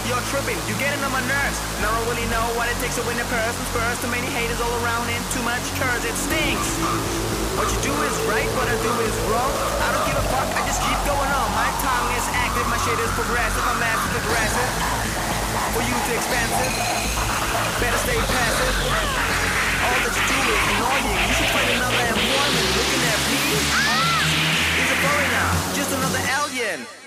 You're tripping, you're getting on my nerves. Now I really know what it takes to win a person's first. Too many haters all around and too much curse, it stinks. What you do is right, what I do is wrong. I don't give a fuck, I just keep going on. My tongue is active, my shit is progressive. I'm massive aggressive. For you too expensive, better stay passive. All that you do is annoying. You should find another employment. Looking at me, he's a foreigner, just another alien.